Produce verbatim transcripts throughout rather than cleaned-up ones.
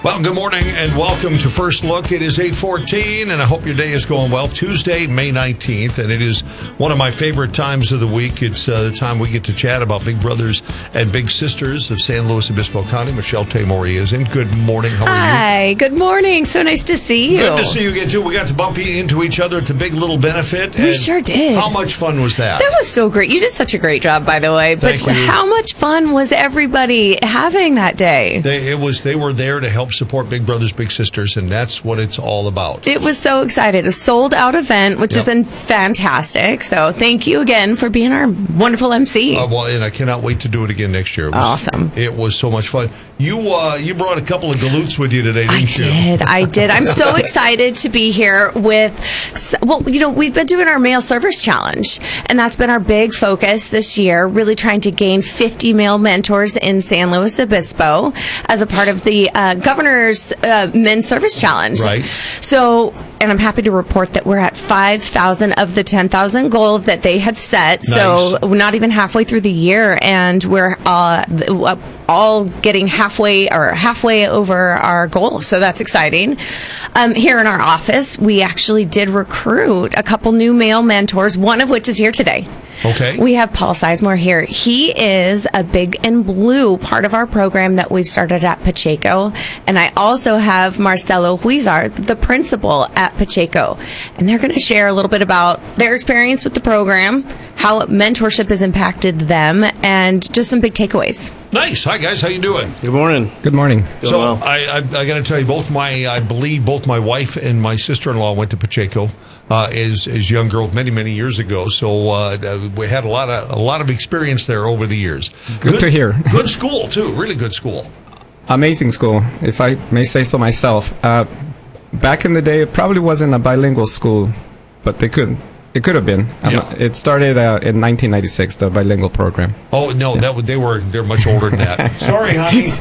Well, good morning and welcome to First Look. It is eight fourteen, and I hope your day is going well. Tuesday, May nineteenth, and it is one of my favorite times of the week. It's uh, the time we get to chat about Big Brothers and Big Sisters of San Luis Obispo County. Michelle Tamori is in. Good morning. How are you? Hi. Good morning. So nice to see you. Good to see you again, too. We got to bump into each other at the Big Little Benefit. We sure did. How much fun was that? That was so great. You did such a great job, by the way. But Thank you. How much fun was everybody having that day? They, it was, they were there to help support Big Brothers, Big Sisters, and that's what it's all about. It was so excited. A sold-out event, which Yep. is fantastic. So thank you again for being our wonderful M C. Uh, well, and I cannot wait to do it again next year. It was, Awesome. It was so much fun. You uh, you brought a couple of galoots with you today, didn't I you? did. I did. I'm so excited to be here with, well, you know, we've been doing our male service challenge, and that's been our big focus this year, really trying to gain fifty male mentors in San Luis Obispo as a part of the uh, governor's uh, men's service challenge. Right. So, and I'm happy to report that we're at five thousand of the ten thousand goal that they had set. Nice. So we're not even halfway through the year, and we're uh, all getting halfway or halfway over our goal. So that's exciting. Um, here in our office, we actually did recruit a couple new male mentors, one of which is here today. Okay. We have Paul Sizemore here. He is a Big and Blue part of our program that we've started at Pacheco. And I also have Marcelo Huizar, the principal at Pacheco. And they're going to share a little bit about their experience with the program, how mentorship has impacted them, and just some big takeaways. Nice. Hi, guys. How you doing? Good morning. Good morning. So well. I, I, I got to tell you, both my, I believe both my wife and my sister-in-law went to Pacheco uh, as as young girls many many years ago. So uh, we had a lot of a lot of experience there over the years. Good to hear. Good school too. Really good school. Amazing school, if I may say so myself. Uh, back in the day, it probably wasn't a bilingual school, but they could. It could have been. I'm Yeah. not- it started uh, in nineteen ninety-six, the bilingual program. Oh no, that would, they were they're much older than that. Sorry, honey.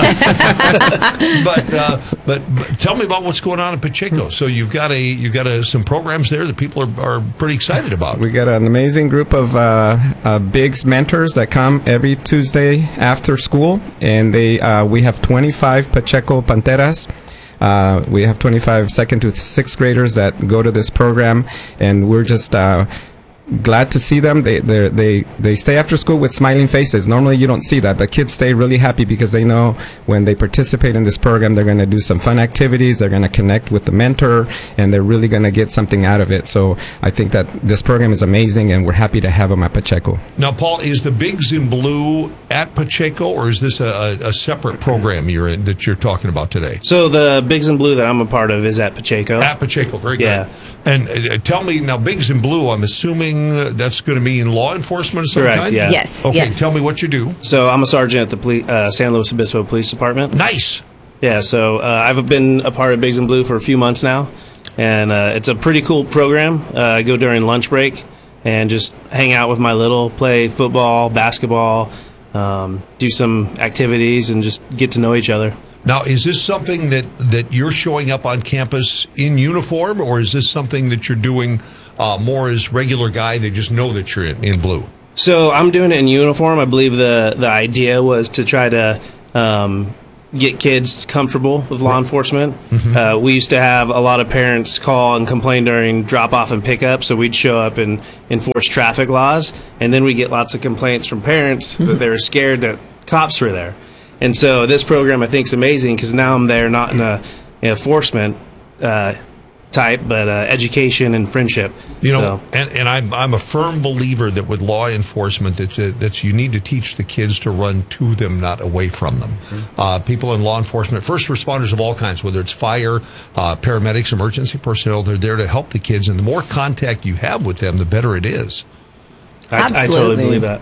But but, uh, but but tell me about what's going on in Pacheco. So you've got a you've got a, some programs there that people are, are pretty excited about. We got an amazing group of uh, uh, Biggs mentors that come every Tuesday after school, and they uh, we have twenty-five Pacheco Panteras. Uh, we have twenty-five second to sixth graders that go to this program, and we're just uh, glad to see them. They they they they stay after school with smiling faces. Normally you don't see that, but kids stay really happy because they know when they participate in this program, they're going to do some fun activities. They're going to connect with the mentor, and they're really going to get something out of it. So I think that this program is amazing, and we're happy to have them at Pacheco. Now, Paul, is the Bigs in Blue at Pacheco, or is this a, a, a separate program you're in, that you're talking about today? So the Bigs and Blue that I'm a part of is at Pacheco. At Pacheco, very good. Yeah. And uh, tell me now, Bigs in Blue. I'm assuming uh, that's going to be in law enforcement of some Correct, kind. yeah. Yes. Okay. Yes. Tell me what you do. So I'm a sergeant at the poli- uh, San Luis Obispo Police Department. Nice. Yeah, so uh, I've been a part of Bigs and Blue for a few months now, and uh, it's a pretty cool program. Uh, I go during lunch break and just hang out with my little, play football, basketball, um, do some activities, and just get to know each other. Now, is this something that, that you're showing up on campus in uniform, or is this something that you're doing uh, more as regular guy? They just know that you're in, in blue. So I'm doing it in uniform. I believe the, the idea was to try to um, get kids comfortable with law enforcement. Mm-hmm. Uh, we used to have a lot of parents call and complain during drop-off and pickup, so we'd show up and enforce traffic laws, and then we get lots of complaints from parents mm-hmm. that they were scared that cops were there. And so this program, I think, is amazing because now I'm there not in a in enforcement uh, type, but uh, education and friendship. You know, so. and, and I'm, I'm a firm believer that with law enforcement, that, uh, that you need to teach the kids to run to them, not away from them. Mm-hmm. Uh, people in law enforcement, first responders of all kinds, whether it's fire, uh, paramedics, emergency personnel, they're there to help the kids. And the more contact you have with them, the better it is. I, I totally believe that.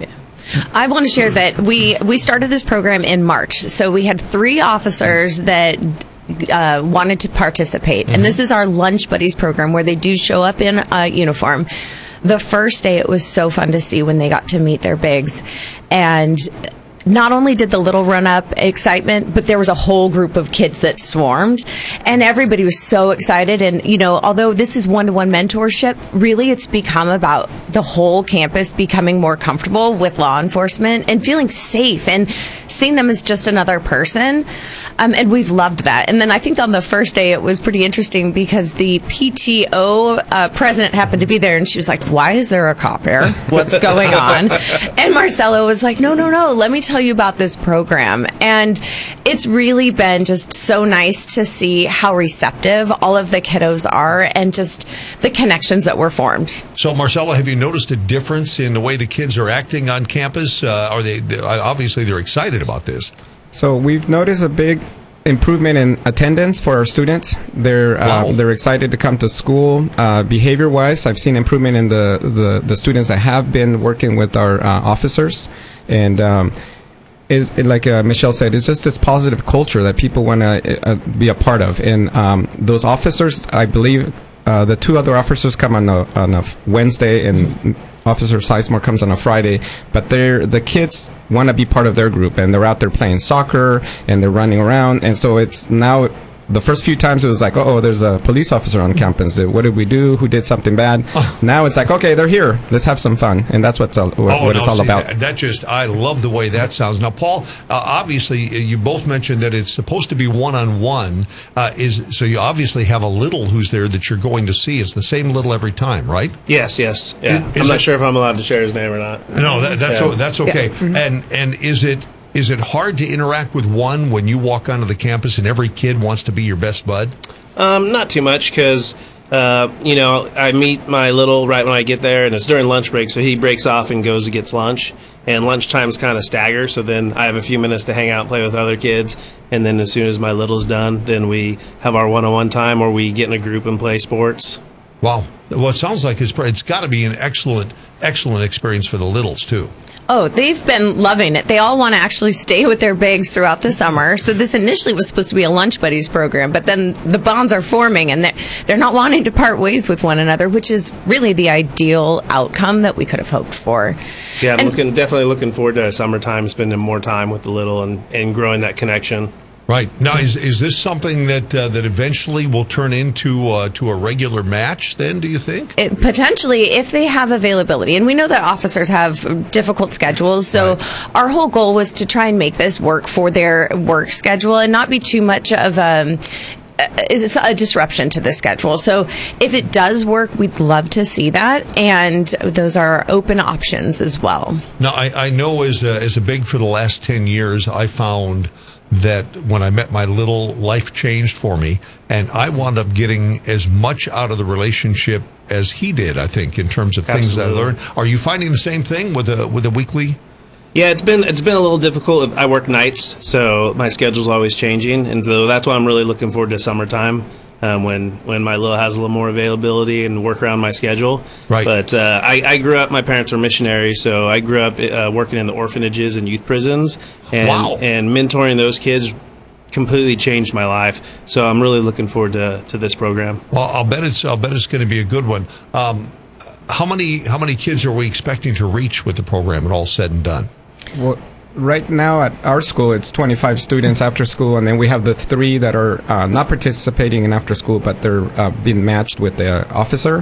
I want to share that we, we started this program in March. So we had three officers that uh, wanted to participate. Mm-hmm. And this is our Lunch Buddies program where they do show up in a uniform. The first day, it was so fun to see when they got to meet their bigs. And not only did the little run-up excitement, but there was a whole group of kids that swarmed, and everybody was so excited. And, you know, although this is one-to-one mentorship, really it's become about the whole campus becoming more comfortable with law enforcement and feeling safe and seeing them as just another person. Um, and we've loved that. And then I think on the first day it was pretty interesting because the P T O uh, president happened to be there, and she was like, "Why is there a cop here? What's going on?" And Marcelo was like, "No, no, no. Let me tell you about this program." And it's really been just so nice to see how receptive all of the kiddos are, and just the connections that were formed. So, Marcelo, have you noticed a difference in the way the kids are acting on campus? Uh, are they, they obviously they're excited about this? So we've noticed a big improvement in attendance for our students. They're Wow. uh, they're excited to come to school. Uh, behavior wise, I've seen improvement in the, the, the students that have been working with our uh, officers, and um, is like uh, Michelle said, it's just this positive culture that people want to uh, be a part of. And um, those officers, I believe, uh, the two other officers come on a, on a Wednesday, and Officer Sizemore comes on a Friday. But they're the kids want to be part of their group, and they're out there playing soccer and they're running around. And so it's now. The first few times it was like, oh, there's a police officer on campus. What did we do? Who did something bad? Now it's like, okay, they're here. Let's have some fun. And that's what's all, what, Oh, what no, it's all see, about. That, that just, I love the way that sounds. Now, Paul, uh, obviously, uh, you both mentioned that it's supposed to be one-on-one. Uh, is so you obviously have a little who's there that you're going to see. It's the same little every time, right? Yes, yes. Yeah. Is- is I'm not it- sure if I'm allowed to share his name or not. No, that, that's Yeah. o- that's okay. And and is it is it hard to interact with one when you walk onto the campus and every kid wants to be your best bud? Um, not too much, because uh, you know, I meet my little right when I get there, and it's during lunch break, so he breaks off and goes and gets lunch. And lunch times kind of stagger, so then I have a few minutes to hang out and play with other kids. And then as soon as my little's done, then we have our one-on-one time, or we get in a group and play sports. Wow. Well, it sounds like it's pr- it's got to be an excellent excellent experience for the littles too. Oh, they've been loving it. They all want to actually stay with their bigs throughout the summer. So this initially was supposed to be a Lunch Buddies program, but then the bonds are forming, and they're, they're not wanting to part ways with one another, which is really the ideal outcome that we could have hoped for. Yeah, I'm And- looking definitely looking forward to summertime, spending more time with the little and, and growing that connection. Right. Now, is is this something that uh, that eventually will turn into uh, to a regular match then, do you think? It, potentially, if they have availability, and we know that officers have difficult schedules, so Right. our whole goal was to try and make this work for their work schedule and not be too much of a it's a disruption to the schedule. So if it does work, we'd love to see that, and those are open options as well. Now, I, I know as a, as a big for the last ten years, I found that when I met my little, life changed for me, and I wound up getting as much out of the relationship as he did, I think, in terms of things Absolutely. I learned. Are you finding the same thing with a with a weekly? Yeah, it's been it's been a little difficult. I work nights, so my schedule's always changing, and so that's why I'm really looking forward to summertime, um, when when my little has a little more availability and work around my schedule. Right. But uh, I, I grew up. My parents were missionaries, so I grew up uh, working in the orphanages and youth prisons, and Wow. and mentoring those kids completely changed my life. So I'm really looking forward to to this program. Well, I'll bet it's I'll bet it's going to be a good one. Um, how many how many kids are we expecting to reach with the program when all said and done? Well, right now at our school, it's twenty-five students after school, and then we have the three that are uh, not participating in after school, but they're uh, being matched with the officer.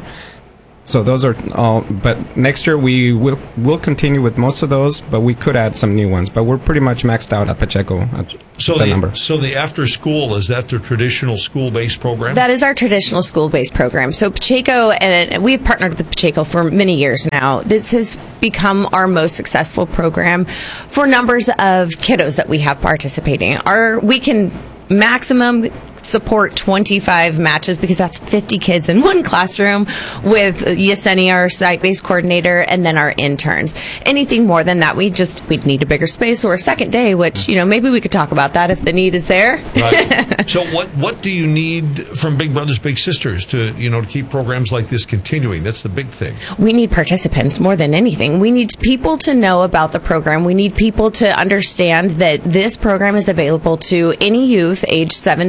So those are all. But next year we will will continue with most of those, but we could add some new ones. But we're pretty much maxed out at Pacheco. At So the the number. so the after school, is that the traditional school based program? That is our traditional school-based program. So Pacheco, and we've partnered with Pacheco for many years now. This has become our most successful program for numbers of kiddos that we have participating. Our we can maximum support twenty-five matches because that's fifty kids in one classroom with Yesenia, our site-based coordinator, and then our interns. Anything more than that, we just we'd need a bigger space or a second day, which, you know, maybe we could talk about that if the need is there. Right. So what what do you need from Big Brothers Big Sisters to you know to keep programs like this continuing? That's the big thing. We need participants more than anything. We need people to know about the program. We need people to understand that this program is available to any youth age seven to seventeen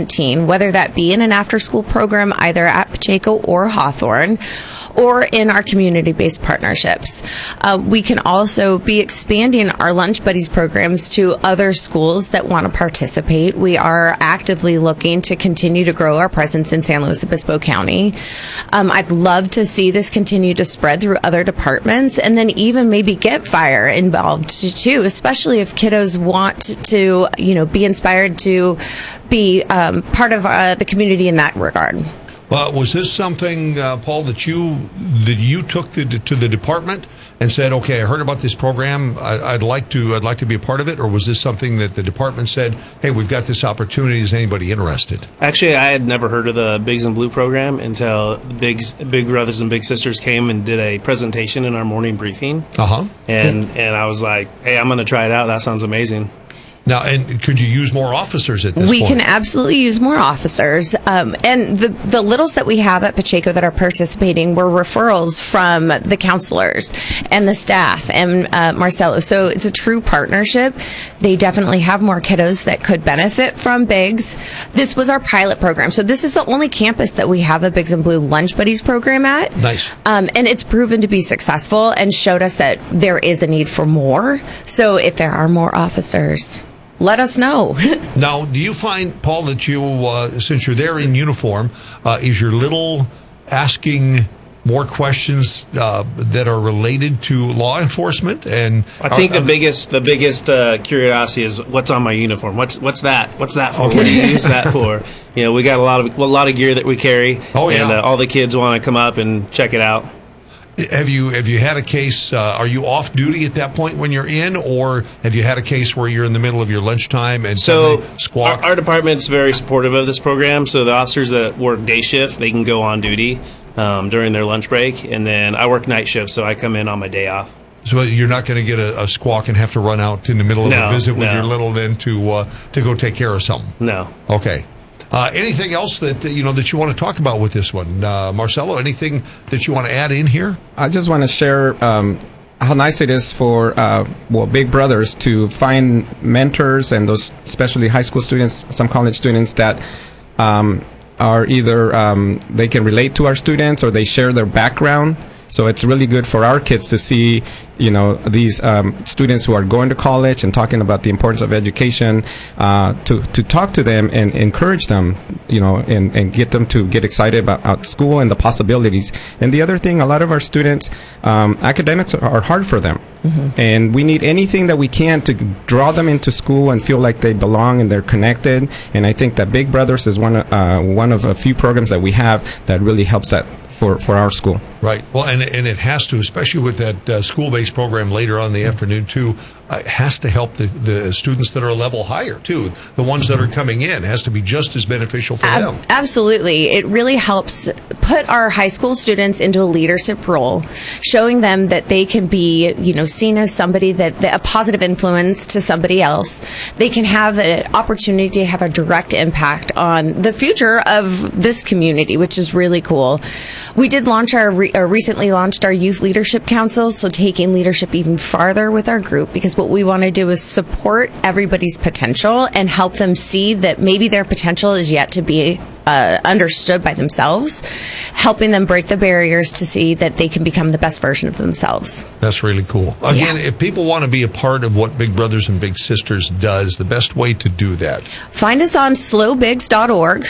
nineteen, whether that be in an after-school program either at Pacheco or Hawthorne, or in our community-based partnerships. Uh, we can also be expanding our Lunch Buddies programs to other schools that want to participate. We are actively looking to continue to grow our presence in San Luis Obispo County. Um, I'd love to see this continue to spread through other departments, and then even maybe get fire involved too, especially if kiddos want to, you know, be inspired to be um, part of uh, the community in that regard. Well, was this something, uh, Paul, that you that you took to, to the department and said, "Okay, I heard about this program. I, I'd like to I'd like to be a part of it," or was this something that the department said, "Hey, we've got this opportunity. Is anybody interested?" Actually, I had never heard of the Bigs and Blue program until Big Big Brothers and Big Sisters came and did a presentation in our morning briefing. Uh huh. And and I was like, "Hey, I'm going to try it out. That sounds amazing." Now, and could you use more officers at this we point? We can absolutely use more officers. Um, and the, the littles that we have at Pacheco that are participating were referrals from the counselors and the staff and uh, Marcelo. So it's a true partnership. They definitely have more kiddos that could benefit from Bigs. This was our pilot program. So this is the only campus that we have a Bigs and Blue Lunch Buddies program at. Nice. Um, and it's proven to be successful and showed us that there is a need for more. So if there are more officers, let us know. Now, do you find, Paul, that you, uh, since you're there in uniform, uh, is your little asking more questions uh, that are related to law enforcement? And I think are, the biggest the biggest uh, curiosity is what's on my uniform. What's what's that? What's that for? Okay. What do you use that for? You know, we got a lot of a lot of gear that we carry. Oh, yeah. And uh, all the kids want to come up and check it out. Have you have you had a case? Uh, are you off duty at that point when you're in, or have you had a case where you're in the middle of your lunchtime and so somebody squawk? Our, our department's very supportive of this program. So the officers that work day shift, they can go on duty um, during their lunch break, and then I work night shift, so I come in on my day off. So you're not going to get a, a squawk and have to run out in the middle of No, a visit with no. your little then to uh, to go take care of something. No. Okay. Uh, anything else that you know that you want to talk about with this one, uh, Marcelo? Anything that you want to add in here? I just want to share um, how nice it is for uh, well Big Brothers to find mentors and those, especially high school students, some college students that um, are either um, they can relate to our students or they share their background. So it's really good for our kids to see, you know, these um, students who are going to college and talking about the importance of education, uh, to, to talk to them and encourage them, you know, and, and get them to get excited about, about school and the possibilities. And the other thing, a lot of our students, um, academics are hard for them. Mm-hmm. And we need anything that we can to draw them into school and feel like they belong and they're connected. And I think that Big Brothers is one, uh, one of a few programs that we have that really helps that. For, for our school. Right. Well, and and it has to, especially with that uh, school-based program later on in the afternoon, too, uh, it has to help the, the students that are a level higher, too. The ones that are coming in has to be just as beneficial for Ab- them. Absolutely. It really helps put our high school students into a leadership role, showing them that they can be, you know, seen as somebody that, that a positive influence to somebody else. They can have an opportunity to have a direct impact on the future of this community, which is really cool. We did launch our, re- or recently launched our Youth Leadership Council, so taking leadership even farther with our group, because what we want to do is support everybody's potential and help them see that maybe their potential is yet to be uh, understood by themselves, helping them break the barriers to see that they can become the best version of themselves. That's really cool. Again, Yeah. if people want to be a part of what Big Brothers and Big Sisters does, the best way to do that. Find us on slow bigs dot org.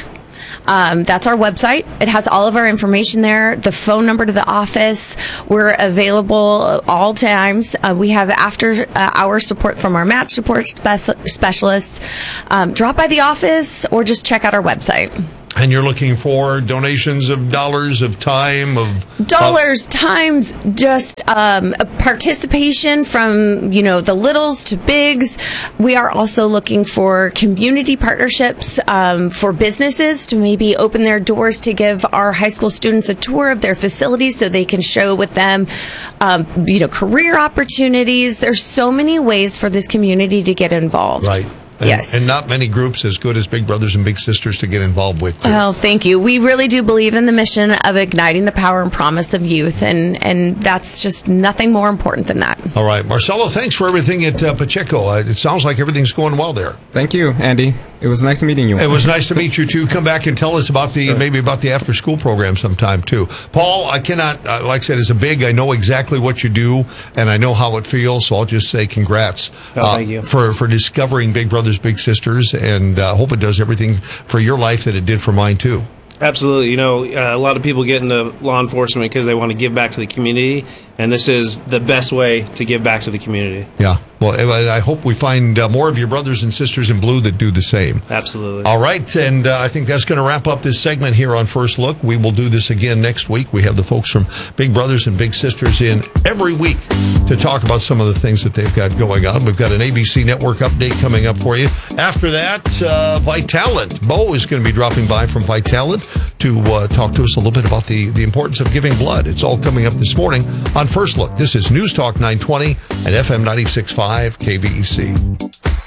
Um, that's our website. It has all of our information there, the phone number to the office. We're available all times. Uh, we have after uh, hour support from our match support spe- specialists. Um, drop by the office or just check out our website. And you're looking for donations of dollars, of time, of... Dollars, times, just um, participation from, you know, the littles to bigs. We are also looking for community partnerships um, for businesses to maybe open their doors to give our high school students a tour of their facilities so they can show with them, um, you know, career opportunities. There's so many ways for this community to get involved. Right. And, yes. And not many groups as good as Big Brothers and Big Sisters to get involved with, too. Well, thank you. We really do believe in the mission of igniting the power and promise of youth, and, and that's just nothing more important than that. All right. Marcelo, thanks for everything at uh, Pacheco. Uh, it sounds like everything's going well there. Thank you, Andy. It was nice meeting you. It was nice to meet you too. Come back and tell us about the maybe about the after school program sometime too. Paul, I cannot, uh, like I said, as a big, I know exactly what you do and I know how it feels. So I'll just say congrats oh, uh, thank you. for for discovering Big Brothers Big Sisters, and uh, hope it does everything for your life that it did for mine too. Absolutely. You know, uh, a lot of people get into law enforcement because they want to give back to the community, and this is the best way to give back to the community. Yeah. Well, I hope we find uh, more of your brothers and sisters in blue that do the same. Absolutely. All right, and uh, I think that's going to wrap up this segment here on First Look. We will do this again next week. We have the folks from Big Brothers and Big Sisters in every week to talk about some of the things that they've got going on. We've got an A B C Network update coming up for you. After that, uh, Vitalant. Bo is going to be dropping by from Vitalant to uh, talk to us a little bit about the, the importance of giving blood. It's all coming up this morning on First Look. This is News Talk nine twenty and F M ninety-six point five K V E C.